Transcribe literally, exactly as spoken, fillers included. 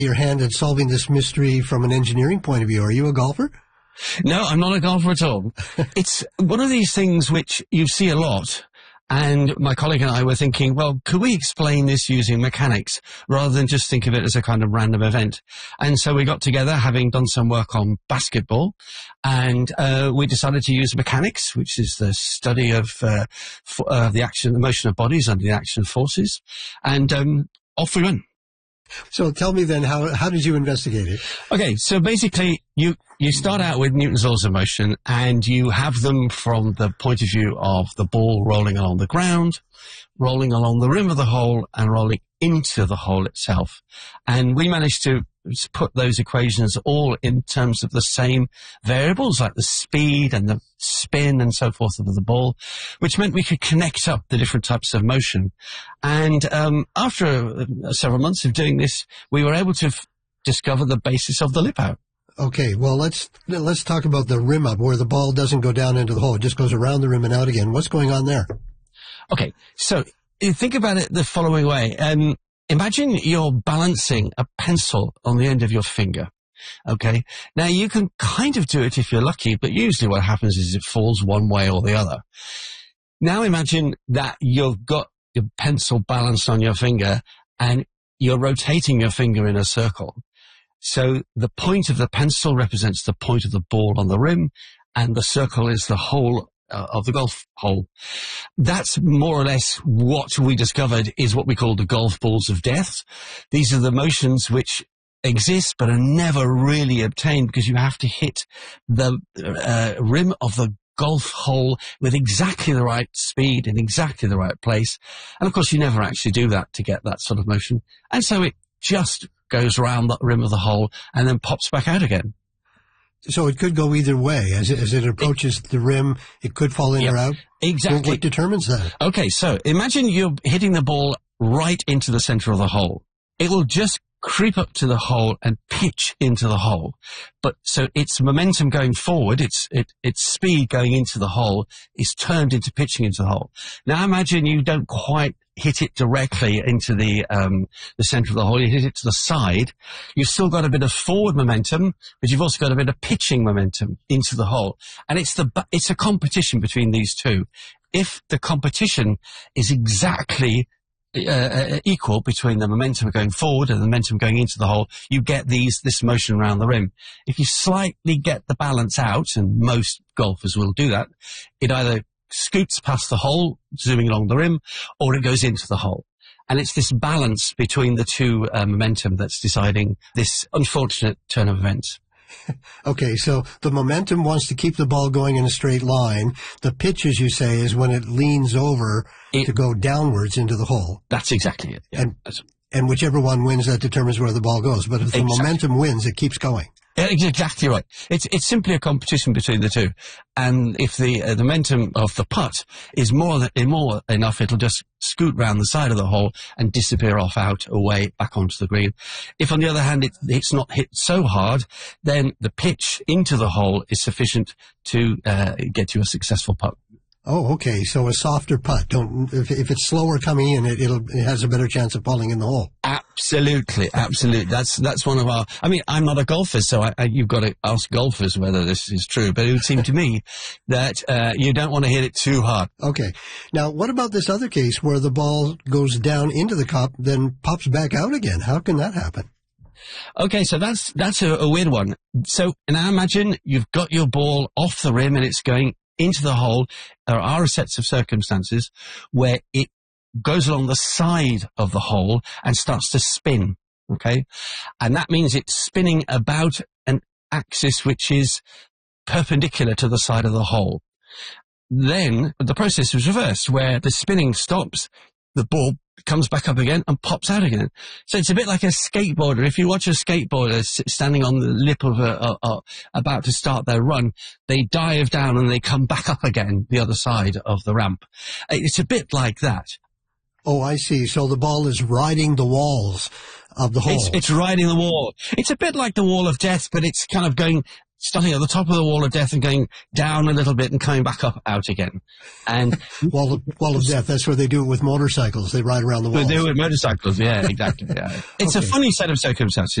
your hand at solving this mystery from an engineering point of view. Are you a golfer? No, I'm not a golfer at all. It's one of these things which you see a lot. And my colleague and I were thinking, well, could we explain this using mechanics rather than just think of it as a kind of random event? And so we got together, having done some work on basketball, and uh, we decided to use mechanics, which is the study of uh, f- uh, the action, the motion of bodies under the action of forces. And um, off we went. So tell me then, how how did you investigate it? Okay, so basically you you start out with Newton's laws of motion, and you have them from the point of view of the ball rolling along the ground, rolling along the rim of the hole, and rolling into the hole itself. And we managed to put those equations all in terms of the same variables, like the speed and the spin and so forth of the ball, which meant we could connect up the different types of motion. And um, after uh, several months of doing this, we were able to f- discover the basis of the lip out. Okay, well, let's let's talk about the rim up, where the ball doesn't go down into the hole. It just goes around the rim and out again. What's going on there? Okay, so think about it the following way. Um, imagine you're balancing a pencil on the end of your finger. Okay, now you can kind of do it if you're lucky, but usually what happens is it falls one way or the other. Now imagine that you've got your pencil balanced on your finger and you're rotating your finger in a circle. So the point of the pencil represents the point of the ball on the rim, and the circle is the hole uh, of the golf hole. That's more or less what we discovered is what we call the golf balls of death. These are the motions which exist but are never really obtained because you have to hit the uh, rim of the golf hole with exactly the right speed in exactly the right place. And of course you never actually do that to get that sort of motion. And so it just goes around the rim of the hole and then pops back out again. So it could go either way. As it, as it approaches it, the rim, it could fall in yep, or out? Exactly. Well, what determines that? Okay, so imagine you're hitting the ball right into the center of the hole. It will just creep up to the hole and pitch into the hole. But so its momentum going forward, its it, its speed going into the hole is turned into pitching into the hole. Now imagine you don't quite hit it directly into the um, the center of the hole. You hit it to the side. You've still got a bit of forward momentum, but you've also got a bit of pitching momentum into the hole. And it's the it's a competition between these two. If the competition is exactly Uh, equal between the momentum going forward and the momentum going into the hole, you get these this motion around the rim. If you slightly get the balance out, and most golfers will do that, it either scoots past the hole, zooming along the rim, or it goes into the hole. And it's this balance between the two uh, momentum that's deciding this unfortunate turn of events. Okay, so the momentum wants to keep the ball going in a straight line. The pitch, as you say, is when it leans over it, to go downwards into the hole. That's exactly it. Yeah. And, and whichever one wins, that determines where the ball goes. But if the exactly. momentum wins, it keeps going. Exactly right. It's it's simply a competition between the two, and if the uh, the momentum of the putt is more than more enough, it'll just scoot round the side of the hole and disappear off out away back onto the green. If on the other hand it, it's not hit so hard, then the pitch into the hole is sufficient to uh, get you a successful putt. Oh, okay. So a softer putt. Don't if, if it's slower coming in, it it'll, it has a better chance of falling in the hole. Absolutely, absolutely. That's that's one of our. I mean, I'm not a golfer, so I, I, you've got to ask golfers whether this is true. But it would seem to me that uh, you don't want to hit it too hard. Okay. Now, what about this other case where the ball goes down into the cup, then pops back out again? How can that happen? Okay, so that's that's a, a weird one. So now imagine you've got your ball off the rim and it's going into the hole. There are a set of circumstances where it goes along the side of the hole and starts to spin, okay? And that means it's spinning about an axis which is perpendicular to the side of the hole. Then the process is reversed, where the spinning stops, the ball comes back up again and pops out again. So it's a bit like a skateboarder. If you watch a skateboarder standing on the lip of a, a, a about to start their run, they dive down and they come back up again the other side of the ramp. It's a bit like that. Oh, I see. So the ball is riding the walls of the hole. It's, it's riding the wall. It's a bit like the wall of death, but it's kind of going, starting at the top of the wall of death and going down a little bit and coming back up out again. And wall of, wall of death, that's where they do it with motorcycles. They ride around the wall. They do it with motorcycles, yeah, exactly. Yeah. It's okay. A funny set of circumstances.